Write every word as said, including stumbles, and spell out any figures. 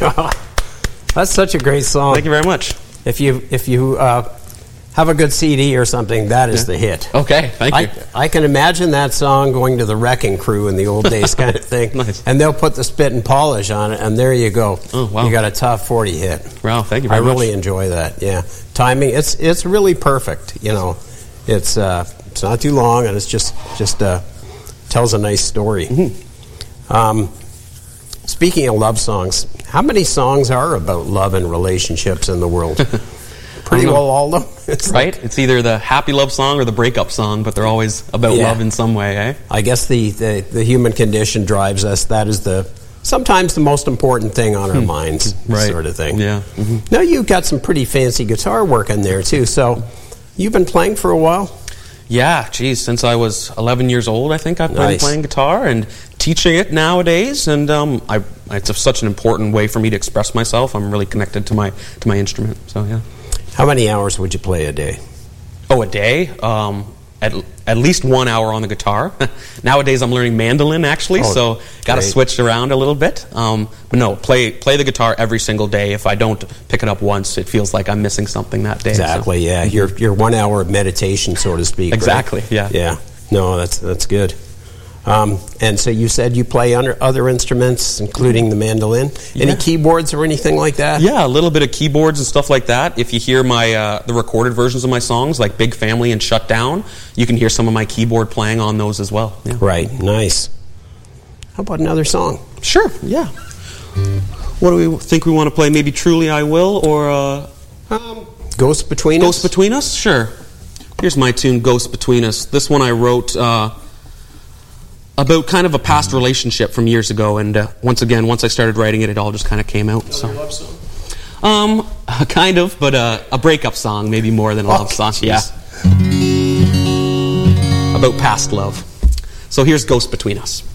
That's such a great song. Thank you very much. If you if you uh, have a good C D or something, that is yeah. the hit. Okay, thank you. I, I can imagine that song going to the Wrecking Crew in the old days kind of thing. Nice. And they'll put the spit and polish on it, and there you go. Oh, wow. You got a top forty hit. Wow, thank you very I much. really enjoy that, yeah. Timing, it's it's really perfect, you know. It's uh, it's not too long, and it's just, just uh, tells a nice story. Mm-hmm. Um, speaking of love songs, how many songs are about love and relationships in the world? Pretty well all of them. It's right? like, It's either the happy love song or the breakup song, but they're always about Yeah. love in some way, eh? I guess the, the, the human condition drives us. That is the sometimes the most important thing on our minds, Right. sort of thing. Yeah. Mm-hmm. Now you've got some pretty fancy guitar work in there too. So you've been playing for a while? Yeah, geez, since I was eleven years old, I think I've been Nice. playing guitar and teaching it nowadays, and um, I, it's a, such an important way for me to express myself. I'm really connected to my to my instrument, so yeah. How many hours would you play a day? Oh, a day? Um, at, at least one hour on the guitar. Nowadays I'm learning mandolin, actually, Oh, so got to great. switch around a little bit. Um, but no, play play the guitar every single day. If I don't pick it up once, it feels like I'm missing something that day. so- Exactly, yeah. Your your one hour of meditation, so to speak. right? Exactly, yeah. Yeah. No, that's that's good. Um, and so you said you play under other instruments, including the mandolin. Any Yeah. keyboards or anything like that? Yeah, a little bit of keyboards and stuff like that. If you hear my uh, the recorded versions of my songs, like Big Family and Shut Down, you can hear some of my keyboard playing on those as well. Yeah. Right, nice. How about another song? Sure, yeah. What do we think we want to play? Maybe Truly I Will or uh, Um, Ghost Between Ghost Us? Between Us? Sure. Here's my tune, Ghost Between Us. This one I wrote uh, about kind of a past relationship from years ago, and uh, once again, once I started writing it, it all just kind of came out. So. love song? Um, kind of, but uh, a breakup song, maybe more than a love Oh, song. Yeah. About past love. So here's Ghost Between Us.